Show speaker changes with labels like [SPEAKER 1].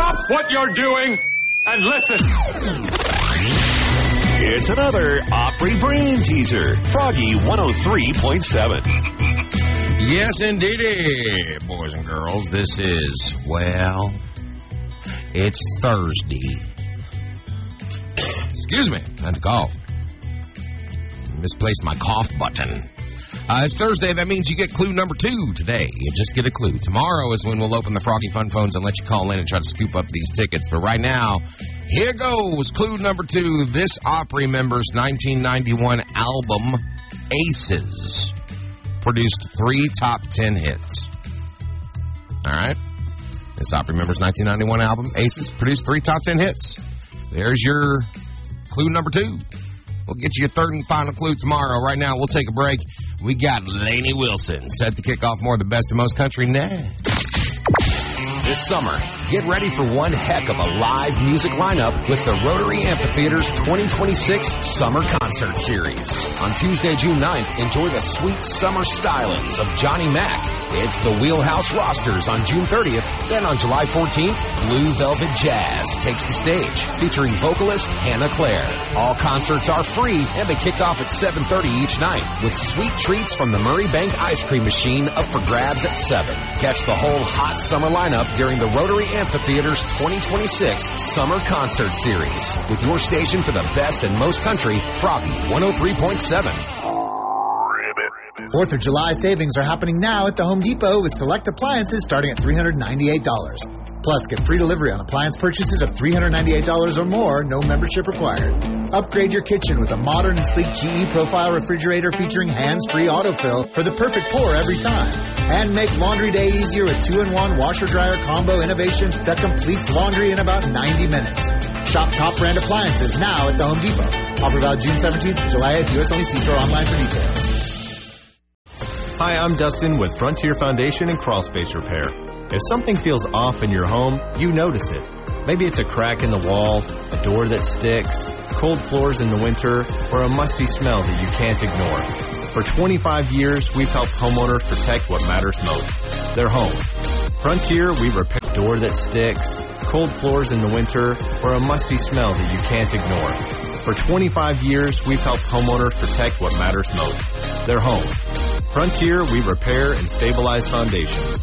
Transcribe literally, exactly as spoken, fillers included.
[SPEAKER 1] Stop what you're doing and listen.
[SPEAKER 2] It's another Opry Brain Teaser. Froggy one oh three point seven.
[SPEAKER 3] Yes, indeedy, boys and girls. This is, well, it's Thursday. Excuse me, I had to cough. Misplaced my cough button. Uh, it's Thursday. That means you get clue number two today. You just get a clue. Tomorrow is when we'll open the Froggy Fun phones and let you call in and try to scoop up these tickets. But right now, here goes clue number two. This Opry member's nineteen ninety-one album, Aces, produced three top ten hits. All right? This Opry member's nineteen ninety-one album, Aces, produced three top ten hits. There's your clue number two. We'll get you your third and final clue tomorrow. Right now, we'll take a break. We got Lainey Wilson set to kick off more of the best of most country next.
[SPEAKER 4] This summer, get ready for one heck of a live music lineup with the Rotary Amphitheater's twenty twenty-six Summer Concert Series. On Tuesday, June ninth, enjoy the sweet summer stylings of Johnny Mac. It's the Wheelhouse Rosters on June thirtieth. Then on July fourteenth, Blue Velvet Jazz takes the stage, featuring vocalist Hannah Claire. All concerts are free, and they kick off at seven thirty each night, with sweet treats from the Murray Bank Ice Cream Machine up for grabs at seven. Catch the whole hot summer lineup during the Rotary Amphitheater's twenty twenty-six Summer Concert Series, with your station for the best and most country, Froggy one oh three point seven.
[SPEAKER 5] Fourth of July savings are happening now at the Home Depot with select appliances starting at three hundred ninety-eight dollars. Plus, get free delivery on appliance purchases of three hundred ninety-eight dollars or more, no membership required. Upgrade your kitchen with a modern and sleek G E Profile refrigerator featuring hands-free autofill for the perfect pour every time. And make laundry day easier with two in one washer-dryer combo innovation that completes laundry in about ninety minutes. Shop top brand appliances now at the Home Depot. Offer valid June seventeenth to July eighth. U S only. See store online for details.
[SPEAKER 6] Hi, I'm Dustin with Frontier Foundation and Crawl Space Repair. If something feels off in your home, you notice it. Maybe it's a crack in the wall, a door that sticks, cold floors in the winter, or a musty smell that you can't ignore. For twenty-five years, we've helped homeowners protect what matters most, their home. Frontier, we repair a door that sticks, cold floors in the winter, or a musty smell that you can't ignore. For twenty-five years, we've helped homeowners protect what matters most, their home. Frontier, we repair and stabilize foundations.